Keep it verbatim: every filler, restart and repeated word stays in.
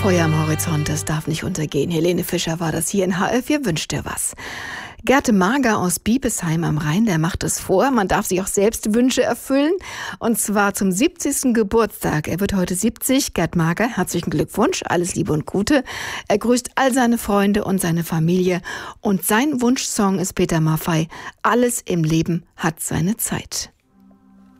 Feuer am Horizont, das darf nicht untergehen. Helene Fischer war das hier in H F. Ihr wünscht dir was. Gerd Mager aus Biebesheim am Rhein, der macht es vor. Man darf sich auch selbst Wünsche erfüllen. Und zwar zum siebzigsten Geburtstag. Er wird heute siebzig. Gerd Mager, herzlichen Glückwunsch. Alles Liebe und Gute. Er grüßt all seine Freunde und seine Familie. Und sein Wunschsong ist Peter Maffay. Alles im Leben hat seine Zeit.